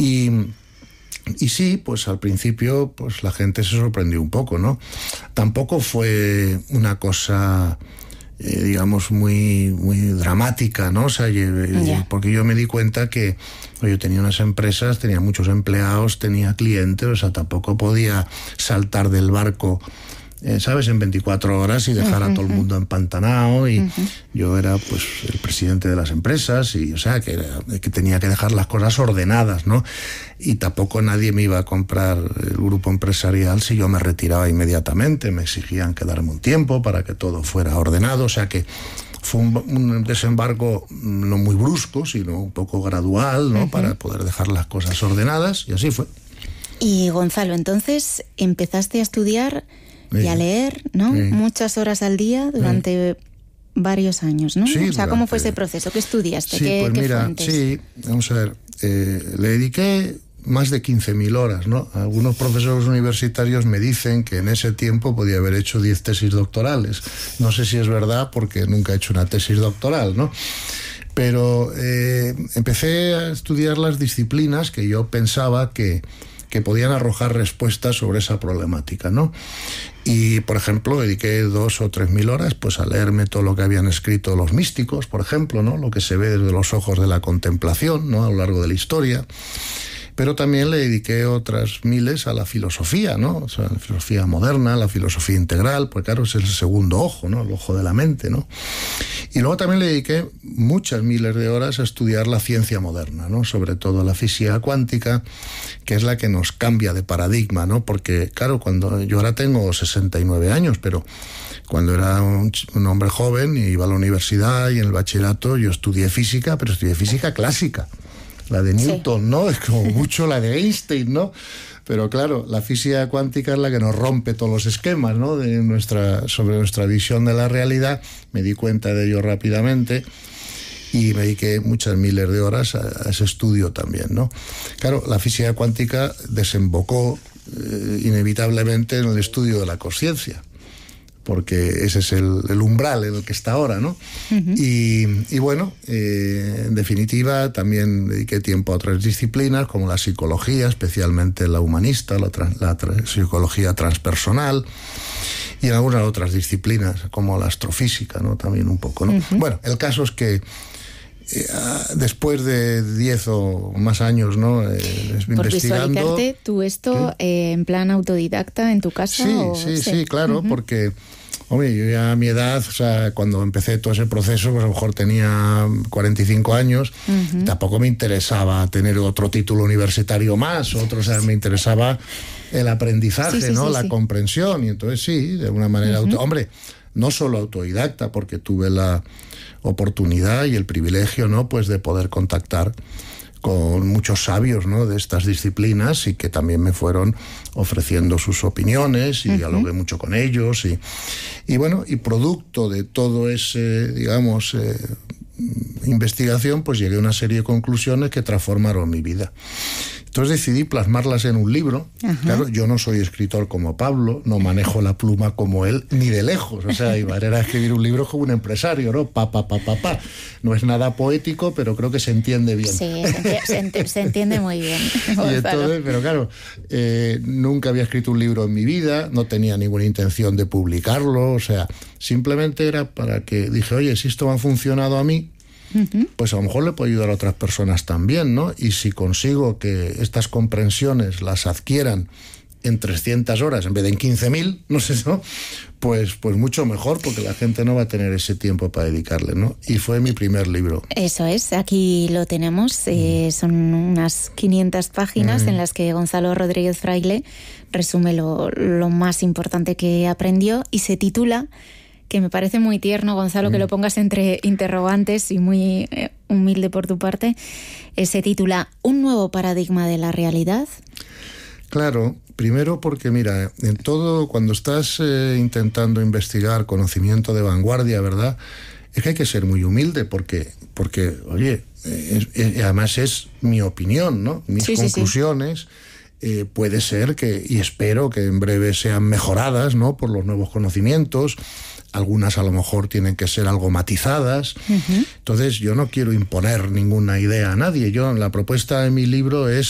Y sí, pues al principio pues la gente se sorprendió un poco, ¿no? Tampoco fue una cosa, digamos, muy dramática, ¿no? O sea, porque yo me di cuenta que yo tenía unas empresas, tenía muchos empleados, tenía clientes, o sea, tampoco podía saltar del barco, ¿sabes?, en 24 horas y dejar a todo el mundo empantanado. Y yo era pues el presidente de las empresas, y o sea que tenía que dejar las cosas ordenadas, ¿no? Y tampoco nadie me iba a comprar el grupo empresarial si yo me retiraba inmediatamente. Me exigían quedarme un tiempo para que todo fuera ordenado. O sea que fue un desembarco no muy brusco, sino un poco gradual, ¿no? Para poder dejar las cosas ordenadas, y así fue. Y Gonzalo, entonces empezaste a estudiar y a leer, ¿no? Muchas horas al día durante varios años, ¿no? Sí, o sea, ¿cómo fue ese proceso? ¿Qué estudiaste? Sí, ¿Qué mira, fuentes? Sí, vamos a ver, le dediqué más de 15.000 horas, ¿no? Algunos profesores universitarios me dicen que en ese tiempo podía haber hecho 10 tesis doctorales. No sé si es verdad, porque nunca he hecho una tesis doctoral, ¿no? Pero empecé a estudiar las disciplinas que yo pensaba que podían arrojar respuestas sobre esa problemática, ¿no? Y, por ejemplo, dediqué 2.000 o 3.000 horas pues a leerme todo lo que habían escrito los místicos, por ejemplo, ¿no? Lo que se ve desde los ojos de la contemplación, ¿no?, a lo largo de la historia. Pero también le dediqué otras miles a la filosofía, ¿no? O sea, la filosofía moderna, la filosofía integral, pues claro, es el segundo ojo, ¿no? El ojo de la mente, ¿no? Y luego también le dediqué muchas miles de horas a estudiar la ciencia moderna, ¿no? Sobre todo la física cuántica, que es la que nos cambia de paradigma, ¿no? Porque, claro, cuando yo ahora tengo 69 años, pero cuando era un hombre joven y iba a la universidad y en el bachillerato, yo estudié física, pero estudié física clásica. La de Newton, ¿no? Es como mucho la de Einstein, ¿no? Pero claro, la física cuántica es la que nos rompe todos los esquemas, ¿no? Sobre nuestra visión de la realidad. Me di cuenta de ello rápidamente y me dediqué muchas miles de horas a ese estudio también, ¿no? Claro, la física cuántica desembocó inevitablemente en el estudio de la consciencia, porque ese es el umbral en el que está ahora, ¿no? Y bueno, en definitiva, también dediqué tiempo a otras disciplinas, como la psicología, especialmente la humanista, la psicología transpersonal, y en algunas otras disciplinas, como la astrofísica, ¿no? También un poco, ¿no? Bueno, el caso es que después de 10 o más años, ¿no? Por investigando. visualizarte tú esto en plan autodidacta en tu casa. Sí, claro, porque, hombre, yo ya a mi edad, o sea, cuando empecé todo ese proceso, pues a lo mejor tenía 45 años, tampoco me interesaba tener otro título universitario más, o sea, me interesaba el aprendizaje, ¿no? La comprensión, y entonces sí, de una manera hombre, no solo autodidacta, porque tuve la oportunidad y el privilegio, ¿no?, pues de poder contactar con muchos sabios, ¿no?, de estas disciplinas, y que también me fueron ofreciendo sus opiniones, y dialogué mucho con ellos, y bueno, y producto de todo ese, digamos, investigación, pues llegué a una serie de conclusiones que transformaron mi vida. Entonces decidí plasmarlas en un libro. Claro, yo no soy escritor como Pablo, no manejo la pluma como él, ni de lejos. O sea, mi manera de escribir un libro como un empresario, ¿no? No es nada poético, pero creo que se entiende bien. Sí, se entiende muy bien. Y entonces, pero claro, nunca había escrito un libro en mi vida, no tenía ninguna intención de publicarlo, o sea, simplemente era para que dije, oye, si esto me ha funcionado a mí, pues a lo mejor le puedo ayudar a otras personas también, ¿no? Y si consigo que estas comprensiones las adquieran en 300 horas en vez de en 15.000, no sé, ¿no? Pues mucho mejor, porque la gente no va a tener ese tiempo para dedicarle, ¿no? Y fue mi primer libro. Eso es, aquí lo tenemos, son unas 500 páginas en las que Gonzalo Rodríguez Fraile resume lo más importante que aprendió, y se titula, que me parece muy tierno, Gonzalo, que lo pongas entre interrogantes y muy humilde por tu parte, se titula ¿Un nuevo paradigma de la realidad? Claro, primero porque, mira, en todo, cuando estás intentando investigar conocimiento de vanguardia, ¿verdad?, es que hay que ser muy humilde, porque oye, además es mi opinión, ¿no? Mis conclusiones. Puede ser que, y espero que en breve sean mejoradas, ¿no?, por los nuevos conocimientos. Algunas a lo mejor tienen que ser algo matizadas. Entonces yo no quiero imponer ninguna idea a nadie. La propuesta de mi libro es